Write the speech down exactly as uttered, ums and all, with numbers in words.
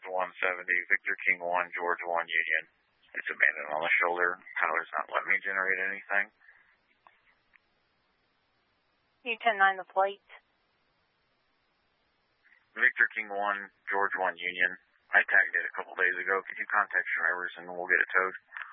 one seventy, Victor King one, George one Union. It's abandoned on the shoulder. Power's not letting me generate anything. U ten nine, the plate. Victor King one, George one Union. I tagged it a couple days ago. Could you contact your drivers and we'll get it towed?